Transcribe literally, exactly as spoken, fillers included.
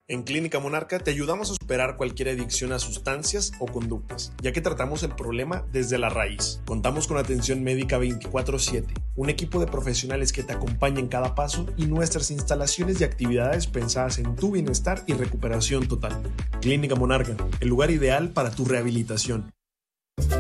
En Clínica Monarca te ayudamos a superar cualquier adicción a sustancias o conductas, ya que tratamos el problema desde la raíz. Contamos con atención médica veinticuatro siete, un equipo de profesionales que te acompaña en cada paso y nuestras instalaciones y actividades pensadas en tu bienestar y recuperación total. Clínica Monarca, el lugar ideal para tu rehabilitación.